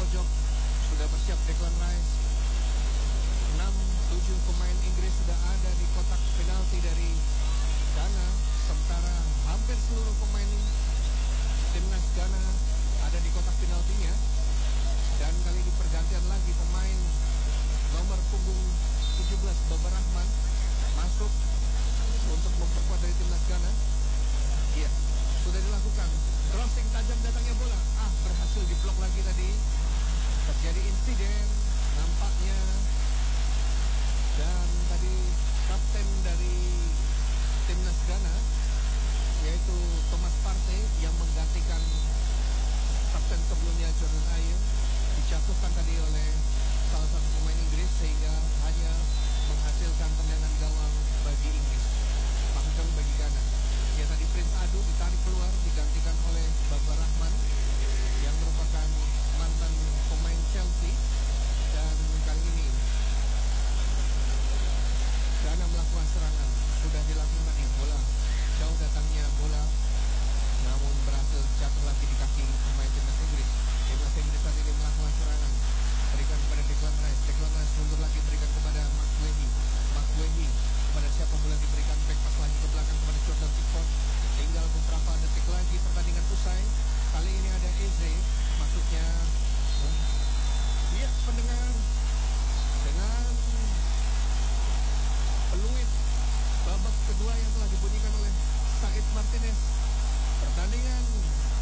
pojok sudah bersiap Declan Rice. 6-7 pemain Inggris sudah ada di kotak penalti dari Ghana, sementara hampir seluruh pemain timnas Ghana ada di kotak penaltinya. Dan kali ini pergantian lagi pemain nomor punggung 17 Baba Rahman masuk untuk memperkuat dari timnas Ghana. Iya, sudah dilakukan